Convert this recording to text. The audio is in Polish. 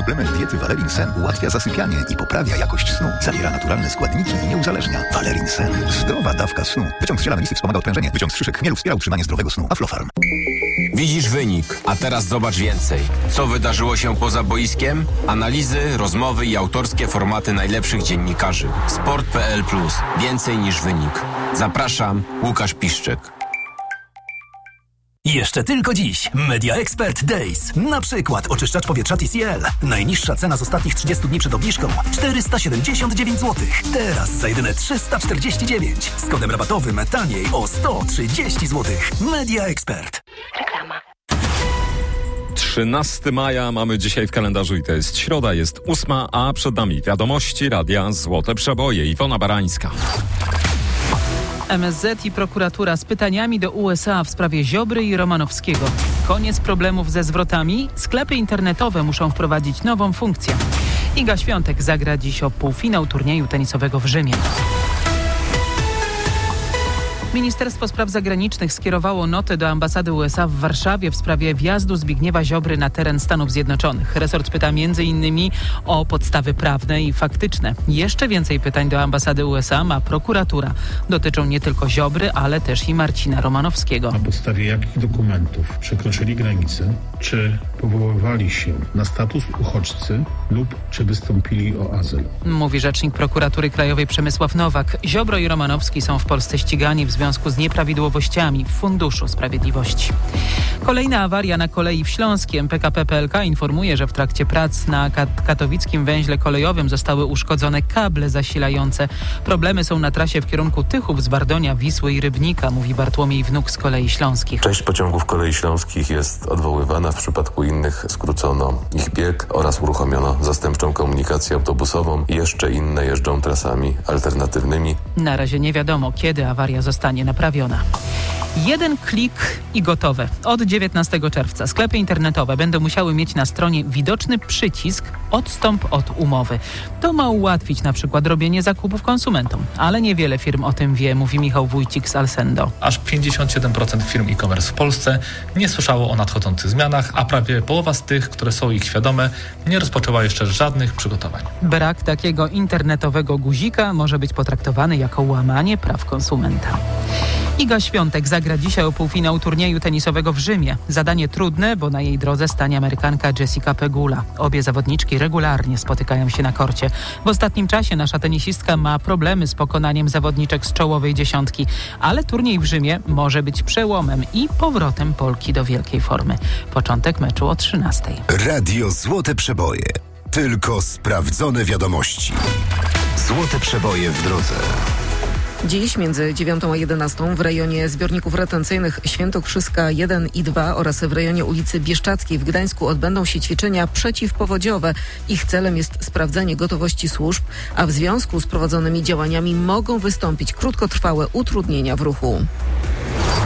Suplement diety Valerin Sen ułatwia zasypianie i poprawia jakość snu. Zawiera naturalne składniki i nie uzależnia. Valerin Sen. Zdrowa dawka snu. Wyciąg z ziela melisy wspomaga odprężenie. Wyciąg z szyszek chmielu wspiera utrzymanie zdrowego snu. Aflofarm. Widzisz wynik, a teraz zobacz więcej. Co wydarzyło się poza boiskiem? Analizy, rozmowy i autorskie formaty najlepszych dziennikarzy. Sport.pl+. Więcej niż wynik. Zapraszam, Łukasz Piszczek. Jeszcze tylko dziś Media Expert Days. Na przykład oczyszczacz powietrza TCL. Najniższa cena z ostatnich 30 dni przed obniżką 479 zł. Teraz za jedyne 349. Z kodem rabatowym taniej o 130 zł. Media Expert. Reklama. 13 maja mamy dzisiaj w kalendarzu i to jest środa, jest 8, a przed nami wiadomości Radia Złote Przeboje. Iwona Barańska. MSZ i prokuratura z pytaniami do USA w sprawie Ziobry i Romanowskiego. Koniec problemów ze zwrotami? Sklepy internetowe muszą wprowadzić nową funkcję. Iga Świątek zagra dziś o półfinał turnieju tenisowego w Rzymie. Ministerstwo Spraw Zagranicznych skierowało notę do ambasady USA w Warszawie w sprawie wjazdu Zbigniewa Ziobry na teren Stanów Zjednoczonych. Resort pyta m.in. o podstawy prawne i faktyczne. Jeszcze więcej pytań do ambasady USA ma prokuratura. Dotyczą nie tylko Ziobry, ale też i Marcina Romanowskiego. Na podstawie jakich dokumentów przekroczyli granicę? Czy powoływali się na status uchodźcy lub czy wystąpili o azyl? Mówi rzecznik prokuratury krajowej Przemysław Nowak. Ziobro i Romanowski są w Polsce ścigani w związku z nieprawidłowościami w Funduszu Sprawiedliwości. Kolejna awaria na kolei w Śląskiem. PKP PLK informuje, że w trakcie prac na katowickim węźle kolejowym zostały uszkodzone kable zasilające. Problemy są na trasie w kierunku Tychów z Bardonia, Wisły i Rybnika, mówi Bartłomiej Wnuk z Kolei Śląskich. Część pociągów Kolei Śląskich jest odwoływana, w przypadku innych skrócono ich bieg oraz uruchomiono zastępczą komunikację autobusową. Jeszcze inne jeżdżą trasami alternatywnymi. Na razie nie wiadomo, kiedy awaria zostanie naprawiona. Jeden klik i gotowe. Od 19 czerwca sklepy internetowe będą musiały mieć na stronie widoczny przycisk odstąp od umowy. To ma ułatwić na przykład robienie zakupów konsumentom, ale niewiele firm o tym wie, mówi Michał Wójcik z Alsendo. Aż 57% firm e-commerce w Polsce nie słyszało o nadchodzących zmianach, a prawie połowa z tych, które są ich świadome, nie rozpoczęła jeszcze żadnych przygotowań. Brak takiego internetowego guzika może być potraktowany jako łamanie praw konsumenta. Iga Świątek zagra dzisiaj o półfinał turnieju tenisowego w Rzymie. Zadanie trudne, bo na jej drodze stanie Amerykanka Jessica Pegula. Obie zawodniczki regularnie spotykają się na korcie. W ostatnim czasie nasza tenisistka ma problemy z pokonaniem zawodniczek z czołowej dziesiątki, ale turniej w Rzymie może być przełomem i powrotem Polki do wielkiej formy. Początek meczu o 13:00. Radio Złote Przeboje. Tylko sprawdzone wiadomości. Złote Przeboje w drodze. Dziś między 9 a 11 w rejonie zbiorników retencyjnych Świętokrzyska 1 i 2 oraz w rejonie ulicy Bieszczackiej w Gdańsku odbędą się ćwiczenia przeciwpowodziowe. Ich celem jest sprawdzenie gotowości służb, a w związku z prowadzonymi działaniami mogą wystąpić krótkotrwałe utrudnienia w ruchu.